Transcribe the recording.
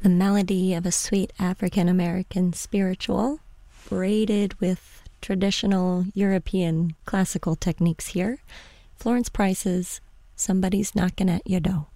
the melody of a sweet African-American spiritual, braided with traditional European classical techniques here. Florence Price's Somebody's Knocking at Your Door.